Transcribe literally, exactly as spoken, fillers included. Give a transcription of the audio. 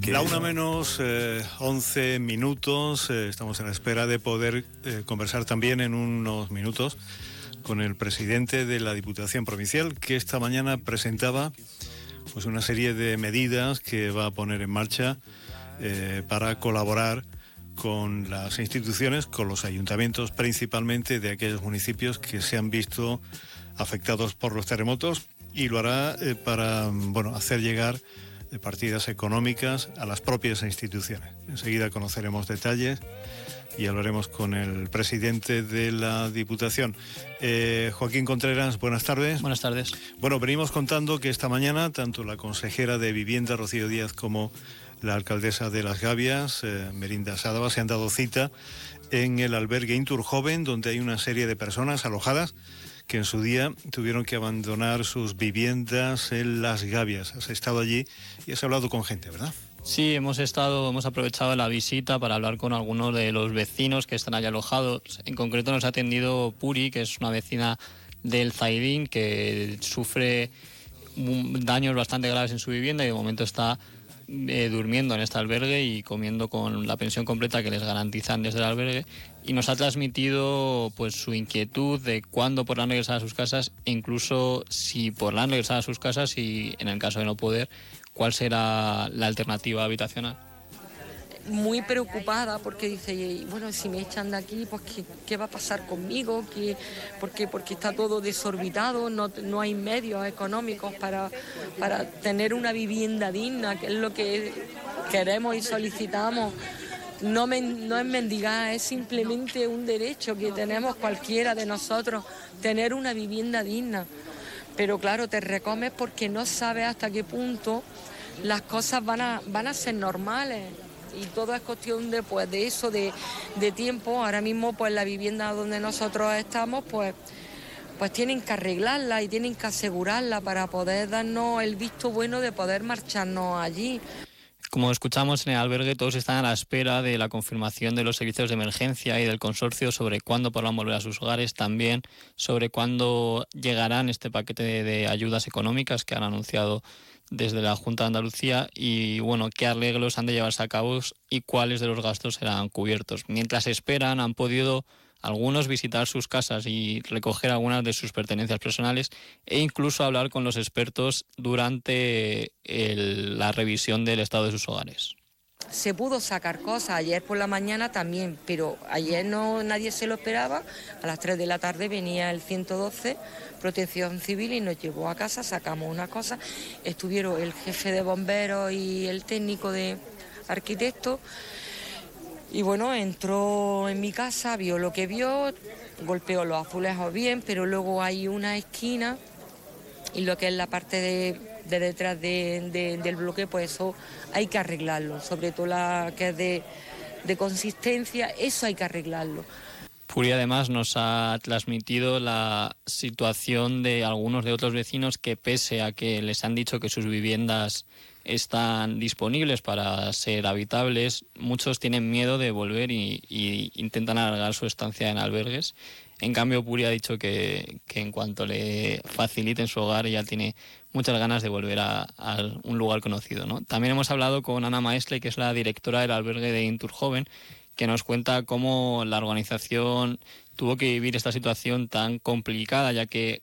Que... La una menos eh, once minutos, eh, estamos en la espera de poder eh, conversar también en unos minutos con el presidente de la Diputación Provincial, que esta mañana presentaba pues una serie de medidas que va a poner en marcha eh, para colaborar con las instituciones, con los ayuntamientos, principalmente de aquellos municipios que se han visto afectados por los terremotos, y lo hará eh, para bueno, hacer llegar eh, partidas económicas a las propias instituciones. Enseguida conoceremos detalles y hablaremos con el presidente de la Diputación. Eh, Joaquín Contreras, buenas tardes. Buenas tardes. Bueno, venimos contando que esta mañana tanto la consejera de Vivienda, Rocío Díaz, como la alcaldesa de Las Gavias, eh, Merinda Sádava, se han dado cita en el albergue Inturjoven, donde hay una serie de personas alojadas que en su día tuvieron que abandonar sus viviendas en Las Gavias. Has estado allí y has hablado con gente, ¿verdad? Sí, hemos estado, hemos aprovechado la visita para hablar con algunos de los vecinos que están allí alojados. En concreto nos ha atendido Puri, que es una vecina del Zaidín, que sufre daños bastante graves en su vivienda y de momento está eh, durmiendo en este albergue y comiendo con la pensión completa que les garantizan desde el albergue, y nos ha transmitido pues su inquietud de cuándo podrán regresar a sus casas e incluso si podrán regresar a sus casas y en el caso de no poder, cuál será la alternativa habitacional. Muy preocupada porque dice, bueno, si me echan de aquí, pues ¿qué, qué va a pasar conmigo? ¿Qué, porque, porque está todo desorbitado, no, no hay medios económicos para, para tener una vivienda digna, que es lo que queremos y solicitamos. No, me, no es mendigar, es simplemente un derecho que tenemos cualquiera de nosotros, tener una vivienda digna. Pero claro, te recomes porque no sabes hasta qué punto las cosas van a, van a ser normales. Y todo es cuestión de, pues, de eso, de, de tiempo. Ahora mismo, pues la vivienda donde nosotros estamos, pues, pues tienen que arreglarla y tienen que asegurarla para poder darnos el visto bueno de poder marcharnos allí. Como escuchamos en el albergue, todos están a la espera de la confirmación de los servicios de emergencia y del consorcio sobre cuándo podrán volver a sus hogares, también sobre cuándo llegarán este paquete de, de ayudas económicas que han anunciado desde la Junta de Andalucía y, bueno, qué arreglos han de llevarse a cabo y cuáles de los gastos serán cubiertos. Mientras esperan, han podido algunos visitar sus casas y recoger algunas de sus pertenencias personales e incluso hablar con los expertos durante el, la revisión del estado de sus hogares. Se pudo sacar cosas, ayer por la mañana también, pero ayer no nadie se lo esperaba. A las tres de la tarde venía el ciento doce, Protección Civil, y nos llevó a casa, sacamos unas cosas. Estuvieron el jefe de bomberos y el técnico de arquitecto. Y bueno, entró en mi casa, vio lo que vio, golpeó los azulejos bien, pero luego hay una esquina y lo que es la parte de, de detrás de, de, del bloque, pues eso hay que arreglarlo, sobre todo la que es de, de consistencia, eso hay que arreglarlo. Puri además nos ha transmitido la situación de algunos de otros vecinos que, pese a que les han dicho que sus viviendas están disponibles para ser habitables, muchos tienen miedo de volver y, y intentan alargar su estancia en albergues. En cambio, Puri ha dicho que, que en cuanto le faciliten su hogar, ella tiene muchas ganas de volver a, a un lugar conocido, ¿no? También hemos hablado con Ana Maestre, que es la directora del albergue de Inturjoven, que nos cuenta cómo la organización tuvo que vivir esta situación tan complicada, ya que